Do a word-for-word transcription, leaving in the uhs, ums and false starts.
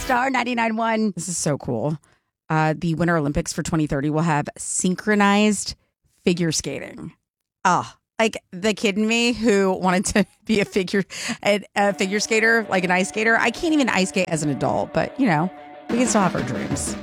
Star ninety-nine point one. This is so cool. Uh, the Winter Olympics for twenty thirty will have synchronized figure skating. Ah, like the kid in me who wanted to be a figure a, a figure skater, like an ice skater. I can't even ice skate as an adult, but you know, we can still have our dreams.